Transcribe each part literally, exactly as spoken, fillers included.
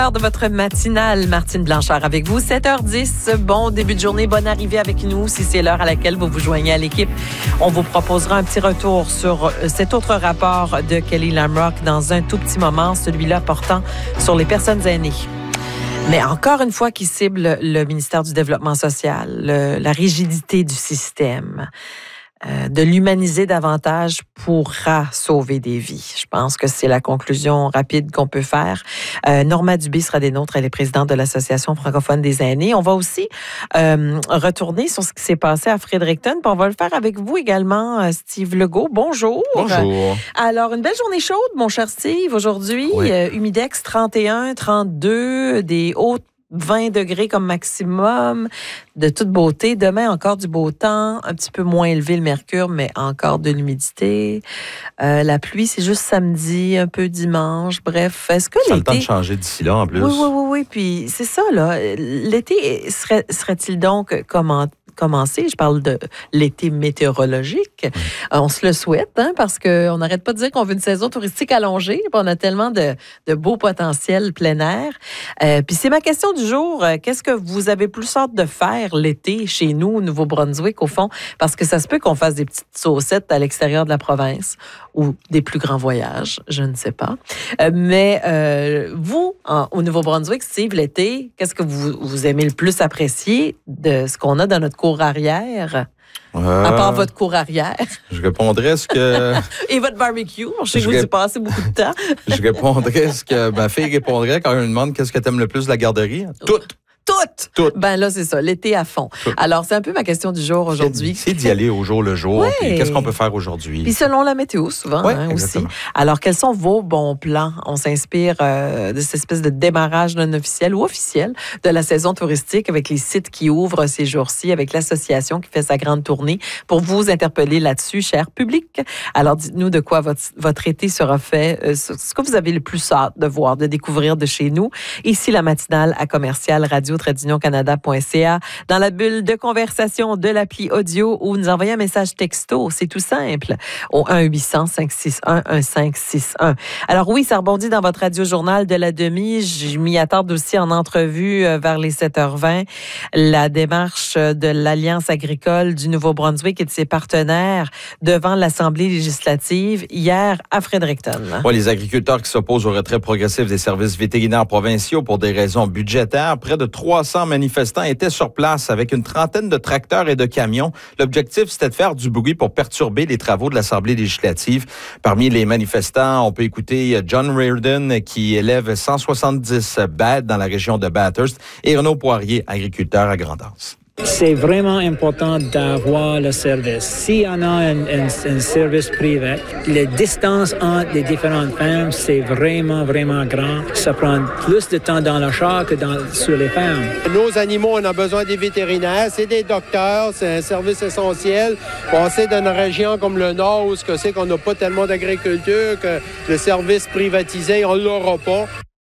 De votre matinale, Martine Blanchard avec vous, sept heures dix. Bon début de journée, bonne arrivée avec nous. Si c'est l'heure à laquelle vous vous joignez à l'équipe, on vous proposera un petit retour sur cet autre rapport de Kelly Lamrock dans un tout petit moment, celui-là portant sur les personnes aînées. Mais encore une fois, qui cible le ministère du Développement social, le, la rigidité du système. Euh, de l'humaniser davantage pourra sauver des vies. Je pense que c'est la conclusion rapide qu'on peut faire. Euh, Norma Dubé sera des nôtres. Elle est présidente de l'Association francophone des aînés. On va aussi euh, retourner sur ce qui s'est passé à Fredericton. Puis on va le faire avec vous également, Steve Legault. Bonjour. Bonjour. Alors, une belle journée chaude, mon cher Steve, aujourd'hui. Oui. Euh, humidex trente et un, trente-deux, des hautes vingt degrés comme maximum, de toute beauté. Demain, encore du beau temps, un petit peu moins élevé le mercure, mais encore de l'humidité. Euh, la pluie, c'est juste samedi, un peu dimanche. Bref, est-ce que ça l'été... a le temps de changer d'ici là, en plus. Oui, oui, oui, oui. Puis c'est ça, là. L'été serait, serait-il donc comment... commencer. Je parle de l'été météorologique. Mmh. On se le souhaite, hein, parce qu'on n'arrête pas de dire qu'on veut une saison touristique allongée. On a tellement de, de beaux potentiels plein air. Euh, puis c'est ma question du jour. Qu'est-ce que vous avez plus hâte de faire l'été chez nous, au Nouveau-Brunswick, au fond? Parce que ça se peut qu'on fasse des petites saucettes à l'extérieur de la province ou des plus grands voyages, je ne sais pas. Euh, mais euh, vous, en, au Nouveau-Brunswick, Steve, l'été, qu'est-ce que vous, vous aimez le plus apprécier de ce qu'on a dans notre cour arrière? Euh, à part votre cour arrière. Je répondrais ce que... Et votre barbecue. Je sais que vous rép... y passez beaucoup de temps. Je répondrais ce que ma fille répondrait quand elle me demande qu'est-ce que tu aimes le plus de la garderie. Tout. Toutes! Toutes. Ben là, c'est ça, l'été à fond. Toutes. Alors, c'est un peu ma question du jour aujourd'hui. C'est d'y aller au jour le jour. Ouais. Puis qu'est-ce qu'on peut faire aujourd'hui? Puis selon la météo, souvent, ouais, hein, aussi. Alors, quels sont vos bons plans? On s'inspire euh, de cette espèce de démarrage non officiel ou officiel de la saison touristique avec les sites qui ouvrent ces jours-ci, avec l'association qui fait sa grande tournée pour vous interpeller là-dessus, cher public. Alors, dites-nous de quoi votre, votre été sera fait, euh, ce que vous avez le plus hâte de voir, de découvrir de chez nous. Ici, la matinale à commercial radio tradunion canada point c a, dans la bulle de conversation de l'appli audio ou nous envoyer un message texto. C'est tout simple. Au un huit cents, cinq six un, un cinq six un. Alors oui, ça rebondit dans votre radio-journal de la demi. Je m'y attarde aussi en entrevue vers les sept heures vingt. La démarche de l'Alliance agricole du Nouveau-Brunswick et de ses partenaires devant l'Assemblée législative hier à Fredericton. Oui, les agriculteurs qui s'opposent au retrait progressif des services vétérinaires provinciaux pour des raisons budgétaires. Près de trois cents manifestants étaient sur place avec une trentaine de tracteurs et de camions. L'objectif, c'était de faire du bruit pour perturber les travaux de l'Assemblée législative. Parmi les manifestants, on peut écouter John Reardon, qui élève cent soixante-dix bêtes dans la région de Bathurst, et Renaud Poirier, agriculteur à Grand'Anse. C'est vraiment important d'avoir le service. S'il y en a un, un, un service privé, la distance entre les différentes fermes, c'est vraiment, vraiment grand. Ça prend plus de temps dans le char que dans, sur les fermes. Nos animaux, on a besoin des vétérinaires, c'est des docteurs, c'est un service essentiel. On sait dans une région comme le Nord où c'est qu'on n'a pas tellement d'agriculture, que le service privatisé, on ne l'aura pas.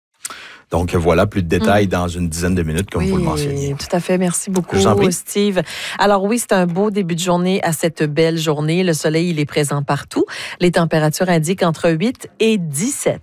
Donc voilà, plus de détails mmh. dans une dizaine de minutes, comme oui, vous le mentionniez. Tout à fait. Merci beaucoup, Steve. Alors oui, c'est un beau début de journée à cette belle journée. Le soleil, il est présent partout. Les températures indiquent entre huit et dix-sept.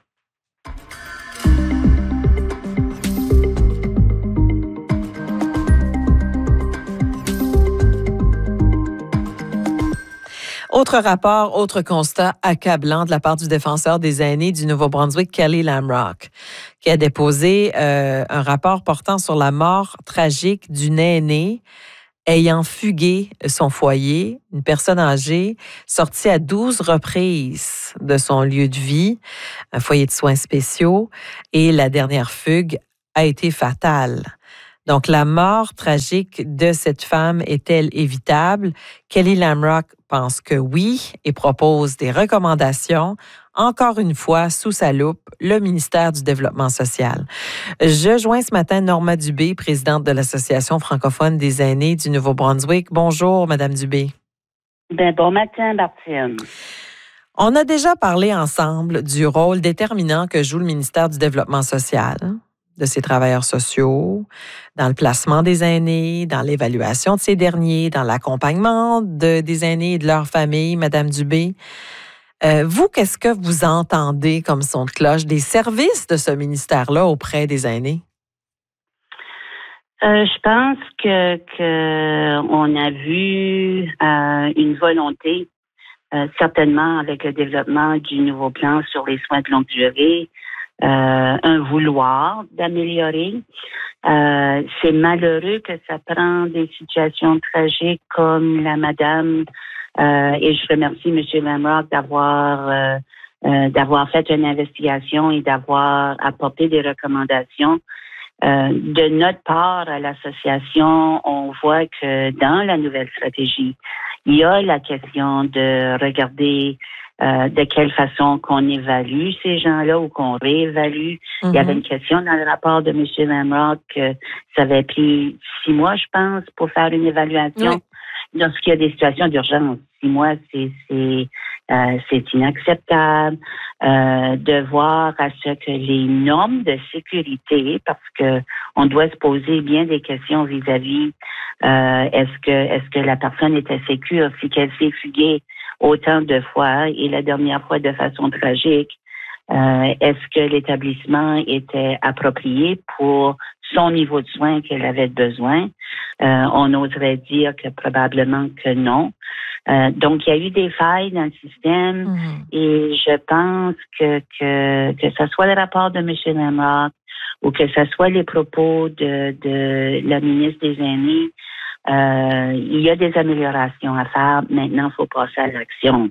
Autre rapport, autre constat accablant de la part du défenseur des aînés du Nouveau-Brunswick, Kelly Lamrock, qui a déposé euh, un rapport portant sur la mort tragique d'une aînée ayant fugué son foyer, une personne âgée sortie à douze reprises de son lieu de vie, un foyer de soins spéciaux, et la dernière fugue a été fatale. Donc, la mort tragique de cette femme est-elle évitable? Kelly Lamrock pense que oui et propose des recommandations. Encore une fois, sous sa loupe, le ministère du Développement social. Je joins ce matin Norma Dubé, présidente de l'Association francophone des aînés du Nouveau-Brunswick. Bonjour, Madame Dubé. Ben, bon matin, Martine. On a déjà parlé ensemble du rôle déterminant que joue le ministère du Développement social, de ses travailleurs sociaux, dans le placement des aînés, dans l'évaluation de ces derniers, dans l'accompagnement de, des aînés et de leurs familles, Madame Dubé. Euh, vous, qu'est-ce que vous entendez comme son de cloche des services de ce ministère-là auprès des aînés? Euh, je pense que, que on a vu euh, une volonté, euh, certainement avec le développement du nouveau plan sur les soins de longue durée, euh, un vouloir d'améliorer. Euh, c'est malheureux que ça prend des situations tragiques comme la madame, euh, et je remercie M. Lamrock d'avoir euh, euh, d'avoir fait une investigation et d'avoir apporté des recommandations. Euh, de notre part à l'association, on voit que dans la nouvelle stratégie, il y a la question de regarder euh, de quelle façon qu'on évalue ces gens-là ou qu'on réévalue. Mm-hmm. Il y avait une question dans le rapport de M. Lamrock que ça avait pris six mois, je pense, pour faire une évaluation. Oui. Lorsqu'il y a des situations d'urgence, six mois, c'est c'est euh, c'est inacceptable. Euh, de voir à ce que les normes de sécurité, parce que on doit se poser bien des questions vis-à-vis euh, est-ce que est-ce que la personne était sécure si qu'elle s'est fuguée autant de fois et la dernière fois de façon tragique. Euh, est-ce que l'établissement était approprié pour son niveau de soins qu'elle avait besoin? Euh, on oserait dire que probablement que non. Euh, donc, il y a eu des failles dans le système mmh. et je pense que, que que ce soit le rapport de M. Lamrock ou que ce soit les propos de, de la ministre des Aînés, euh, il y a des améliorations à faire. Maintenant, il faut passer à l'action.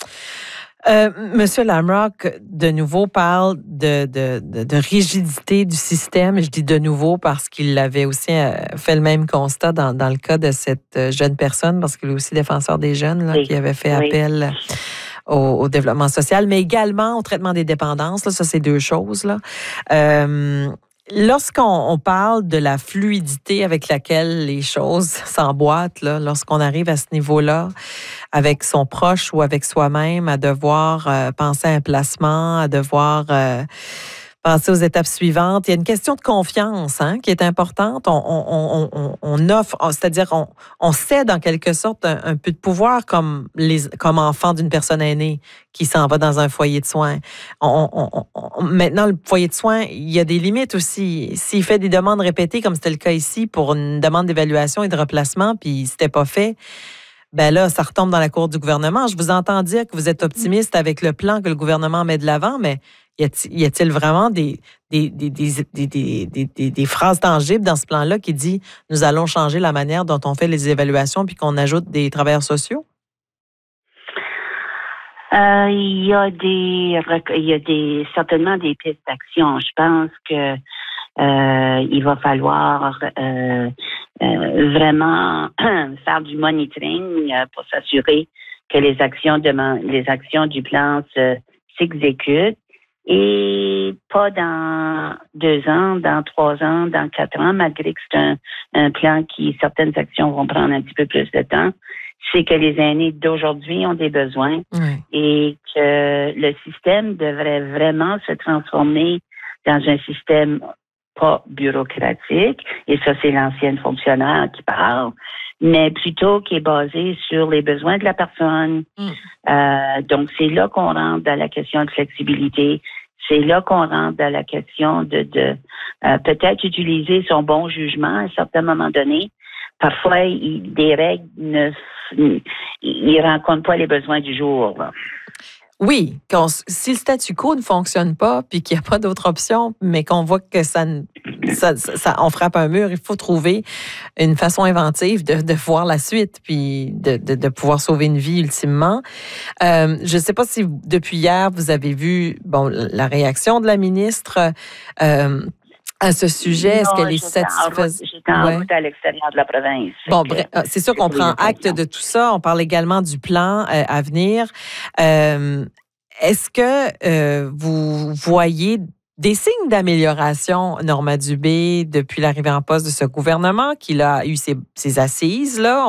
Euh, Monsieur Lamrock, de nouveau, parle de, de, de, de rigidité du système. Je dis de nouveau parce qu'il avait aussi fait le même constat dans, dans le cas de cette jeune personne, parce qu'il est aussi défenseur des jeunes, là, oui. qui avait fait oui. appel au, au développement social, mais également au traitement des dépendances. Là, ça, c'est deux choses. Là. Euh, Lorsqu'on on parle de la fluidité avec laquelle les choses s'emboîtent, là, lorsqu'on arrive à ce niveau-là, avec son proche ou avec soi-même, à devoir euh, penser à un placement, à devoir euh, passer aux étapes suivantes, il y a une question de confiance hein, qui est importante. On, on, on, on offre, c'est-à-dire on, on cède en quelque sorte un, un peu de pouvoir comme, les, comme enfant d'une personne aînée qui s'en va dans un foyer de soins. On, on, on, maintenant, le foyer de soins, il y a des limites aussi. S'il fait des demandes répétées, comme c'était le cas ici, pour une demande d'évaluation et de replacement, puis c'était pas fait, ben là, ça retombe dans la cour du gouvernement. Je vous entends dire que vous êtes optimiste avec le plan que le gouvernement met de l'avant, mais y a-t-il vraiment des, des, des, des, des, des, des, des phrases tangibles dans ce plan-là qui dit « Nous allons changer la manière dont on fait les évaluations puis qu'on ajoute des travailleurs sociaux » ? Euh, il y a des, il y a des, certainement des pistes d'action. Je pense que euh, il va falloir euh, euh, vraiment faire du monitoring euh, pour s'assurer que les actions de, les actions du plan se, s'exécutent et pas dans deux ans, dans trois ans, dans quatre ans, malgré que c'est un, un plan qui, certaines actions vont prendre un petit peu plus de temps. C'est que les aînés d'aujourd'hui ont des besoins oui. et que le système devrait vraiment se transformer dans un système pas bureaucratique, et ça, c'est l'ancienne fonctionnaire qui parle, mais plutôt qui est basé sur les besoins de la personne. Mm. Euh, donc, c'est là qu'on rentre dans la question de flexibilité. C'est là qu'on rentre dans la question de, de euh, peut-être utiliser son bon jugement à un certain moment donné. Parfois, il, des règles ne ne rencontrent pas les besoins du jour. Là. Oui, si le statu quo ne fonctionne pas, puis qu'il n'y a pas d'autre option, mais qu'on voit que ça, ça, ça, on frappe un mur, il faut trouver une façon inventive de, de voir la suite, puis de, de, de pouvoir sauver une vie ultimement. Euh, je ne sais pas si depuis hier vous avez vu, bon, la réaction de la ministre. Euh, À ce sujet, est-ce qu'elle est satisfaisante? J'étais en route ouais. à l'extérieur de la province. Bon, bref, c'est sûr qu'on prend acte de tout ça. On parle également du plan euh, à venir. Euh, est-ce que euh, vous voyez des signes d'amélioration, Norma Dubé, depuis l'arrivée en poste de ce gouvernement, qui a eu ses, ses assises, là?